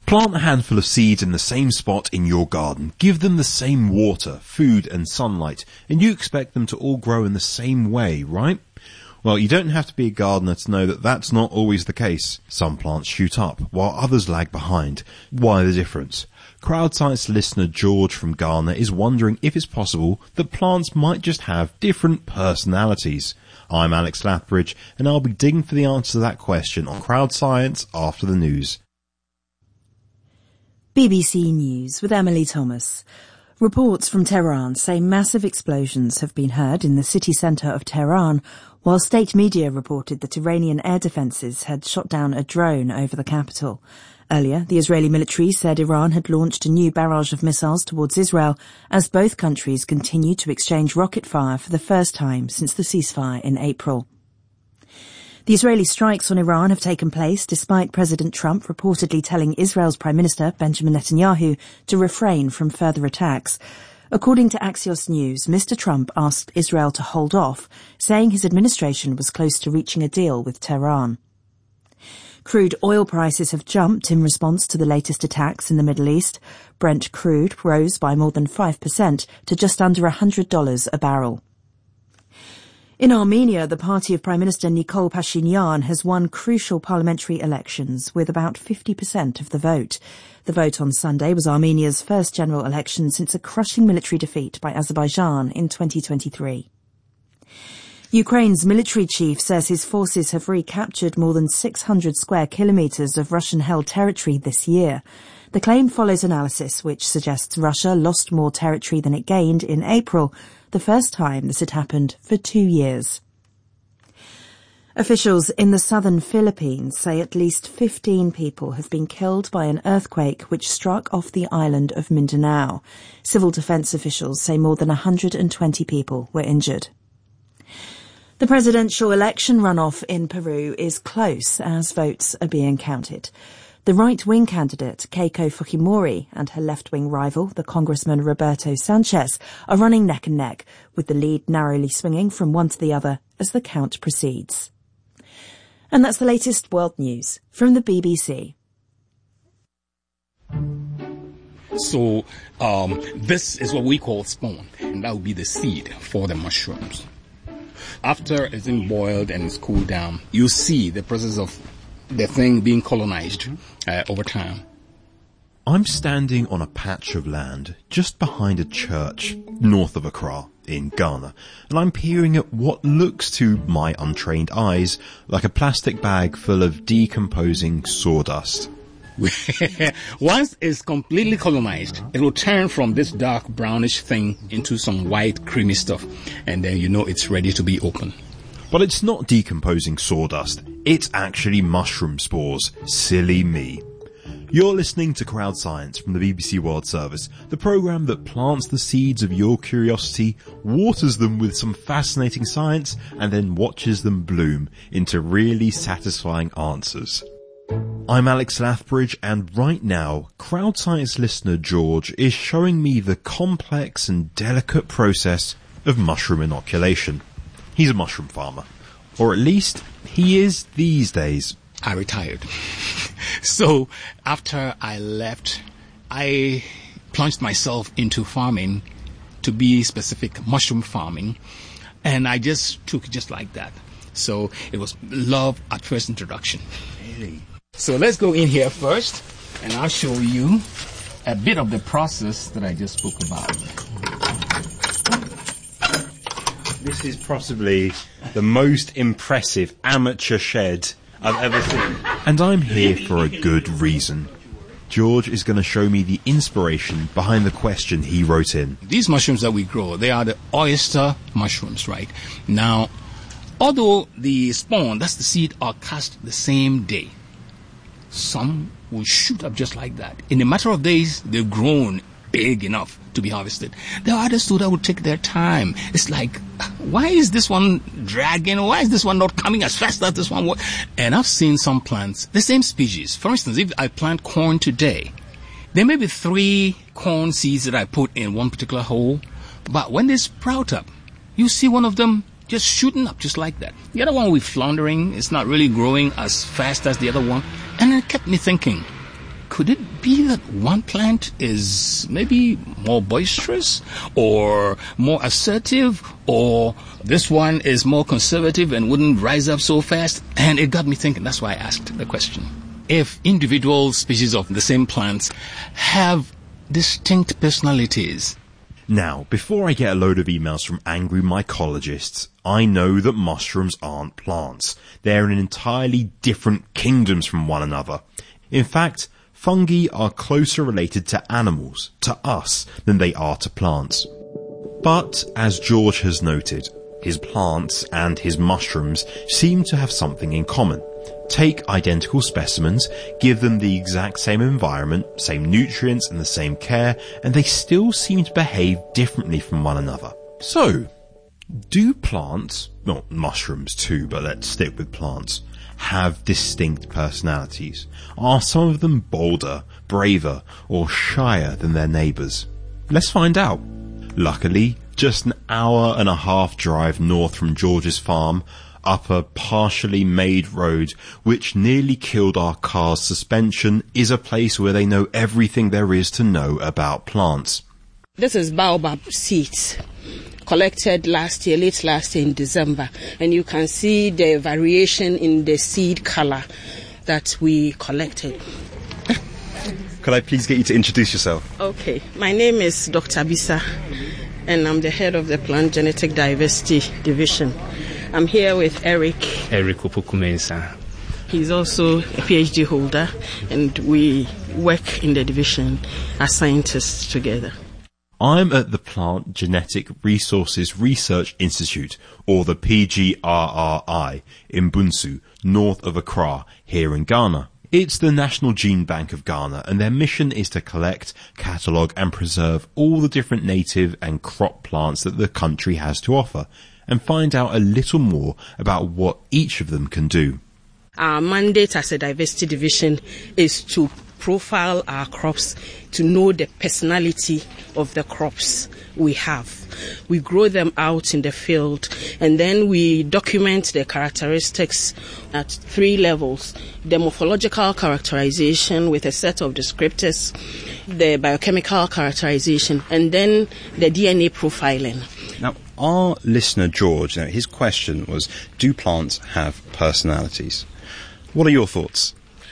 Plant a handful of seeds in the same spot in your garden. Give them the same water, food and sunlight, and you expect them to all grow in the same way, right? Well, you don't have to be a gardener to know that that's not always the case. Some plants shoot up, while others lag behind. Why the difference? CrowdScience listener George from Ghana is wondering if it's possible that plants might just have different personalities. I'm Alex Lathbridge, and I'll be digging for the answer to that question on CrowdScience after the news. BBC News with Emily Thomas. Reports from Tehran say massive explosions have been heard in the city centre of Tehran, while state media reported that Iranian air defences had shot down a drone over the capital. Earlier, the Israeli military said Iran had launched a new barrage of missiles towards Israel as both countries continue to exchange rocket fire for the first time since the ceasefire in April. The Israeli strikes on Iran have taken place despite President Trump reportedly telling Israel's Prime Minister Benjamin Netanyahu to refrain from further attacks. According to Axios News, Mr. Trump asked Israel to hold off, saying his administration was close to reaching a deal with Tehran. Crude oil prices have jumped in response to the latest attacks in the Middle East. Brent crude rose by more than 5% to just under $100 a barrel. In Armenia, the party of Prime Minister Nikol Pashinyan has won crucial parliamentary elections with about 50% of the vote. The vote on Sunday was Armenia's first general election since a crushing military defeat by Azerbaijan in 2023. Ukraine's military chief says his forces have recaptured more than 600 square kilometres of Russian-held territory this year. The claim follows analysis which suggests Russia lost more territory than it gained in April, the first time this had happened for 2 years. Officials in the southern Philippines say at least 15 people have been killed by an earthquake which struck off the island of Mindanao. Civil defence officials say more than 120 people were injured. The presidential election runoff in Peru is close as votes are being counted. The right-wing candidate, Keiko Fujimori, and her left-wing rival, the Congressman Roberto Sanchez, are running neck and neck, with the lead narrowly swinging from one to the other as the count proceeds. And that's the latest world news from the BBC. So this is what we call spawn, and that will be the seed for the mushrooms. After it's been boiled and it's cooled down, you see the process of the thing being colonized over time. I'm standing on a patch of land just behind a church north of Accra in Ghana, and I'm peering at what looks to my untrained eyes like a plastic bag full of decomposing sawdust. Once it's completely colonized, it will turn from this dark brownish thing into some white creamy stuff, and then you know it's ready to be opened. But it's not decomposing sawdust, it's actually mushroom spores. Silly me. You're listening to CrowdScience from the BBC World Service, the programme that plants the seeds of your curiosity, waters them with some fascinating science, and then watches them bloom into really satisfying answers. I'm Alex Lathbridge, and right now, CrowdScience listener George is showing me the complex and delicate process of mushroom inoculation. He's a mushroom farmer. Or at least, he is these days. I retired. So, after I left, I plunged myself into farming, to be specific, mushroom farming. And I just took it just like that. So, it was love at first introduction. Really? So, let's go in here first, and I'll show you a bit of the process that I just spoke about. This is possibly the most impressive amateur shed I've ever seen. And I'm here for a good reason. George is going to show me the inspiration behind the question he wrote in. These mushrooms that we grow, they are the oyster mushrooms, right? Now, although the spawn, that's the seed, are cast the same day, some will shoot up just like that. In a matter of days, they've grown big enough to be harvested. There are others too that would take their time. It's like, why is this one dragging? Why is this one not coming as fast as this one? And I've seen some plants, the same species. For instance, if I plant corn today, there may be 3 corn seeds that I put in one particular hole, but when they sprout up, you see one of them just shooting up just like that. The other one will be floundering. It's not really growing as fast as the other one. And it kept me thinking, Could it be that one plant is maybe more boisterous or more assertive, or this one is more conservative and wouldn't rise up so fast? And it got me thinking. That's why I asked the question. If individual species of the same plants have distinct personalities. Now, before I get a load of emails from angry mycologists, I know that mushrooms aren't plants. They're in entirely different kingdoms from one another. In fact, fungi are closer related to animals, to us, than they are to plants. But, as George has noted, his plants and his mushrooms seem to have something in common. Take identical specimens, give them the exact same environment, same nutrients and the same care, and they still seem to behave differently from one another. So, do plants, well, mushrooms too, but let's stick with plants, have distinct personalities? Are some of them bolder, braver, or shyer than their neighbours? Let's find out. Luckily, just an hour-and-a-half drive north from George's farm, up a partially made road which nearly killed our car's suspension, is a place where they know everything there is to know about plants. This is baobab seeds collected late last year in December, and you can see the variation in the seed color that we collected. Could I please get you to introduce yourself? Okay, my name is Dr. Bisa, and I'm the head of the Plant Genetic Diversity Division. I'm here with Eric Opokumensa. He's also a PhD holder, and we work in the division as scientists together. I'm at the Plant Genetic Resources Research Institute, or the PGRRI, in Bunsu, north of Accra, here in Ghana. It's the National Gene Bank of Ghana, and their mission is to collect, catalogue and preserve all the different native and crop plants that the country has to offer, and find out a little more about what each of them can do. Our mandate as a diversity division is to profile our crops, to know the personality of the crops we have. We grow them out in the field, and then we document the characteristics at 3 levels: the morphological characterization with a set of descriptors, the biochemical characterization, and then the DNA profiling. Now, our listener George, his question was, do plants have personalities? What are your thoughts?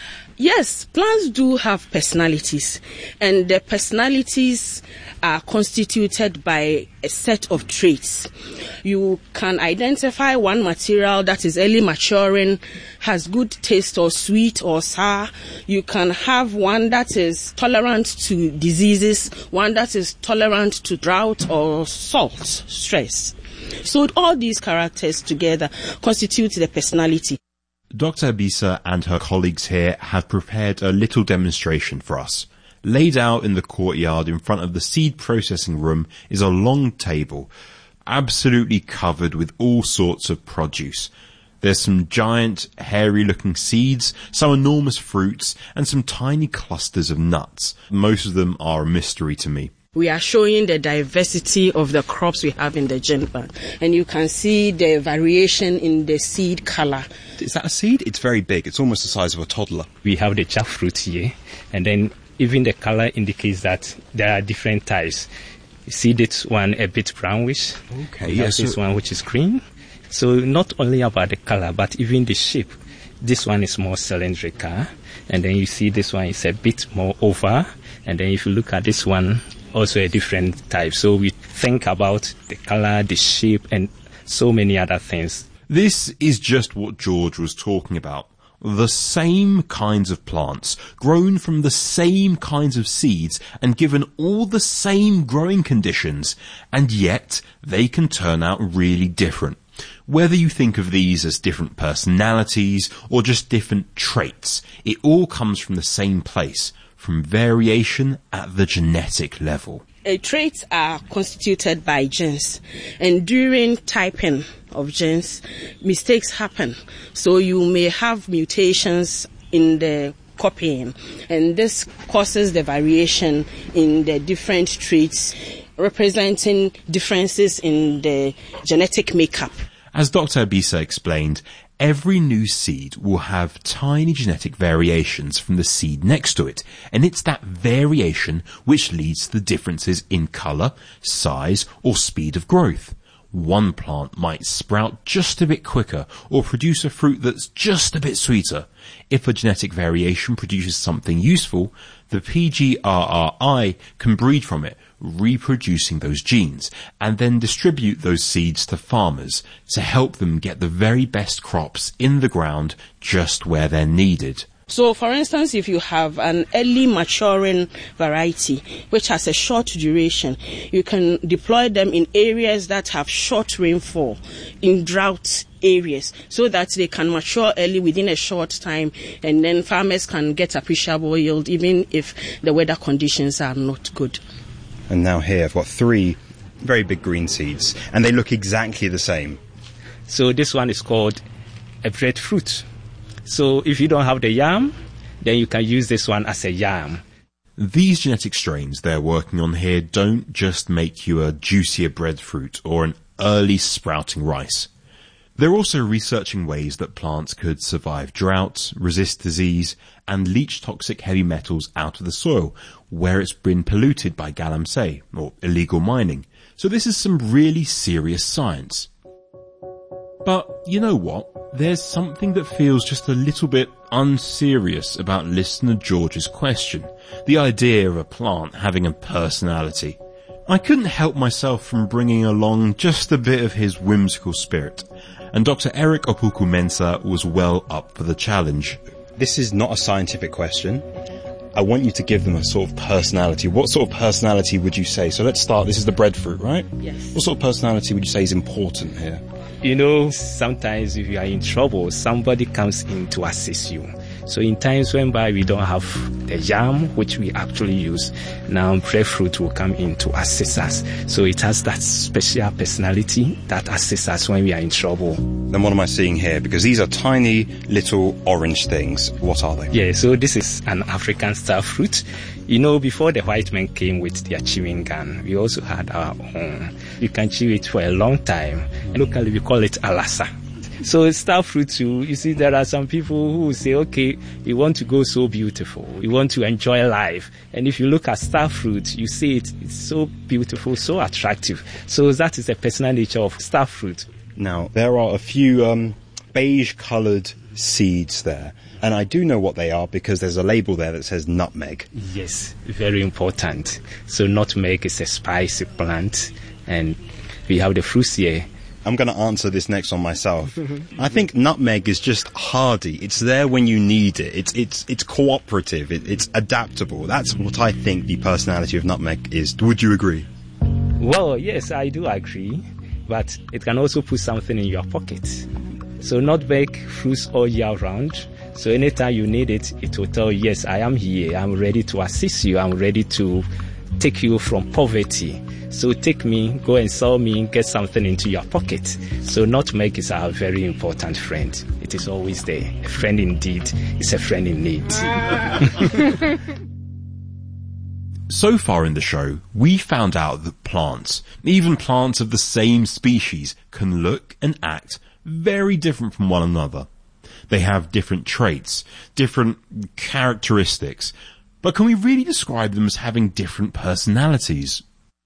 Yes, plants do have personalities, and the personalities are constituted by a set of traits. You can identify one material that is early maturing, has good taste or sweet or sour. You can have one that is tolerant to diseases, one that is tolerant to drought or salt stress. So all these characters together constitute the personality. Dr. Bisa and her colleagues here have prepared a little demonstration for us. Laid out in the courtyard in front of the seed processing room is a long table, absolutely covered with all sorts of produce. There's some giant, hairy-looking seeds, some enormous fruits, and some tiny clusters of nuts. Most of them are a mystery to me. We are showing the diversity of the crops we have in the gene bank, and you can see the variation in the seed color. Is that a seed? It's very big. It's almost the size of a toddler. We have the jackfruit here, and then even the color indicates that there are different types. You see this one a bit brownish. Okay, yes. This one which is green. So not only about the color, but even the shape. This one is more cylindrical, and then you see this one is a bit more oval, and then if you look at this one, also a different type. So we think about the color, the shape, and so many other things. This is just what George was talking about. The same kinds of plants, grown from the same kinds of seeds and given all the same growing conditions, and yet they can turn out really different. Whether you think of these as different personalities or just different traits, it all comes from the same place, from variation at the genetic level. Traits are constituted by genes, and during typing of genes, mistakes happen. So you may have mutations in the copying, and this causes the variation in the different traits, representing differences in the genetic makeup. As Dr. Bisa explained, every new seed will have tiny genetic variations from the seed next to it, and it's that variation which leads to the differences in colour, size, or speed of growth. One plant might sprout just a bit quicker or produce a fruit that's just a bit sweeter. If a genetic variation produces something useful, the PGRRI can breed from it, reproducing those genes, and then distribute those seeds to farmers to help them get the very best crops in the ground just where they're needed. So, for instance, if you have an early maturing variety which has a short duration, you can deploy them in areas that have short rainfall, in drought areas, so that they can mature early within a short time, and then farmers can get appreciable yield even if the weather conditions are not good. And now here I've got 3 very big green seeds, and they look exactly the same. So this one is called a breadfruit. So if you don't have the yam, then you can use this one as a yam. These genetic strains they're working on here don't just make you a juicier breadfruit or an early sprouting rice. They're also researching ways that plants could survive droughts, resist disease, and leach toxic heavy metals out of the soil where it's been polluted by galamsey, or illegal mining. So this is some really serious science. But you know what? There's something that feels just a little bit unserious about listener George's question. The idea of a plant having a personality. I couldn't help myself from bringing along just a bit of his whimsical spirit. And Dr. Eric Opoku-Mensah was well up for the challenge. This is not a scientific question. I want you to give them a sort of personality. What sort of personality would you say? So let's start. This is the breadfruit, right? Yes. What sort of personality would you say is important here? You know, sometimes if you are in trouble, somebody comes in to assist you. So in times whereby we don't have the yam, which we actually use, now breadfruit will come in to assist us. So it has that special personality that assists us when we are in trouble. Then what am I seeing here? Because these are tiny little orange things. What are they? Yeah, so this is an African star fruit. You know, before the white men came with their chewing gun, we also had our own. You can chew it for a long time. Locally, we call it alasa. So star fruit, you see, there are some people who say, okay, you want to go so beautiful. You want to enjoy life. And if you look at star fruit, you see it's so beautiful, so attractive. So that is the personal nature of star fruit. Now, there are a few beige-coloured seeds there. And I do know what they are because there's a label there that says nutmeg. Yes, very important. So nutmeg is a spicy plant. And we have the fruits here. I'm going to answer this next one myself. I think nutmeg is just hardy. It's there when you need it. It's cooperative. It's adaptable. That's what I think the personality of nutmeg is. Would you agree? Well, yes, I do agree. But it can also put something in your pocket. So nutmeg fruits all year round. So anytime you need it, it will tell you, yes, I am here. I'm ready to assist you. I'm ready to take you from poverty. So take me, go and sell me, get something into your pocket. So nutmeg is our very important friend. It is always there. A friend indeed is a friend in need. So far in the show, we found out that plants, even plants of the same species, can look and act very different from one another. They have different traits, different characteristics, but can we really describe them as having different personalities?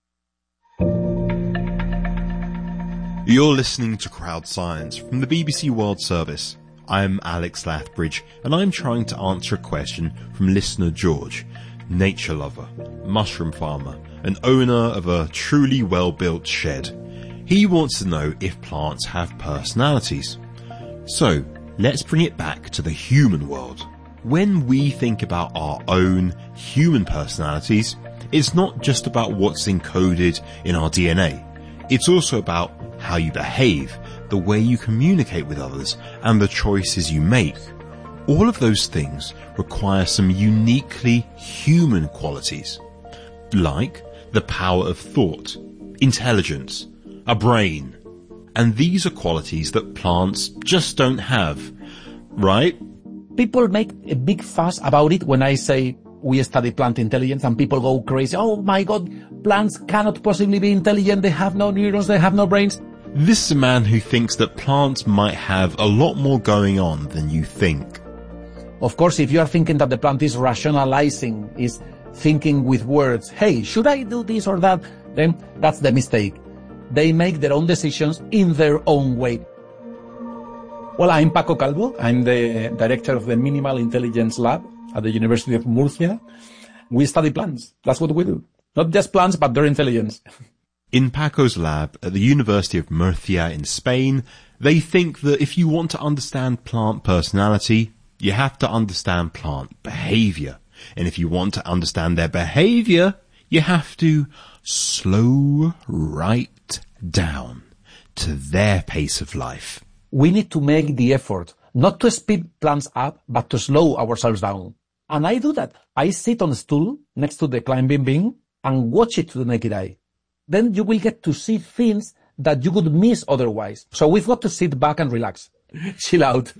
You're listening to Crowd Science from the BBC World Service. I'm Alex Lathbridge, and I'm trying to answer a question from listener George, nature lover, mushroom farmer, and owner of a truly well-built shed. He wants to know if plants have personalities. So, let's bring it back to the human world. When we think about our own human personalities, it's not just about what's encoded in our DNA. It's also about how you behave, the way you communicate with others, and the choices you make. All of those things require some uniquely human qualities, like the power of thought, intelligence, a brain. And these are qualities that plants just don't have, right? People make a big fuss about it when I say we study plant intelligence, and people go crazy. Oh my God, plants cannot possibly be intelligent. They have no neurons, they have no brains. This is a man who thinks that plants might have a lot more going on than you think. Of course, if you are thinking that the plant is rationalizing, is thinking with words, hey, should I do this or that? Then that's the mistake. They make their own decisions in their own way. Well, I'm Paco Calvo. I'm the director of the Minimal Intelligence Lab at the University of Murcia. We study plants. That's what we do. Not just plants, but their intelligence. In Paco's lab at the University of Murcia in Spain, they think that if you want to understand plant personality, you have to understand plant behavior. And if you want to understand their behavior, you have to slow right down to their pace of life. We need to make the effort not to speed plants up, but to slow ourselves down. And I do that. I sit on a stool next to the climbing beam and watch it to the naked eye. Then you will get to see things that you would miss otherwise. So we've got to sit back and relax. Chill out.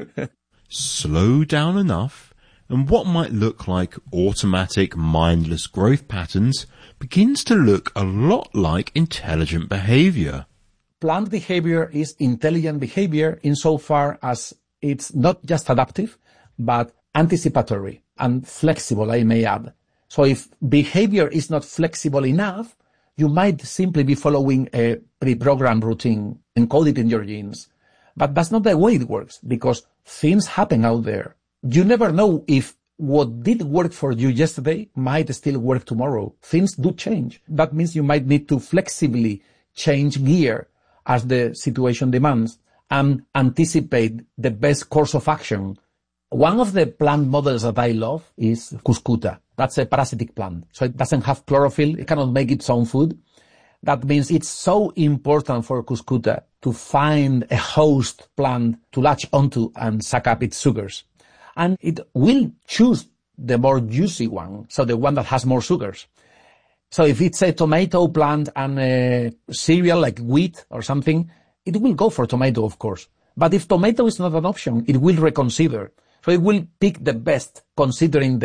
Slow down enough, and what might look like automatic, mindless growth patterns begins to look a lot like intelligent behavior. Plant behavior is intelligent behavior insofar as it's not just adaptive, but anticipatory and flexible, I may add. So if behavior is not flexible enough, you might simply be following a pre-programmed routine encoded in your genes. But that's not the way it works, because things happen out there. You never know if what did work for you yesterday might still work tomorrow. Things do change. That means you might need to flexibly change gear as the situation demands and anticipate the best course of action. One of the plant models that I love is Cuscuta. That's a parasitic plant. So it doesn't have chlorophyll. It cannot make its own food. That means it's so important for Cuscuta to find a host plant to latch onto and suck up its sugars. And it will choose the more juicy one, so the one that has more sugars. So if it's a tomato plant and a cereal like wheat or something, it will go for tomato, of course. But if tomato is not an option, it will reconsider. So it will pick the best, considering the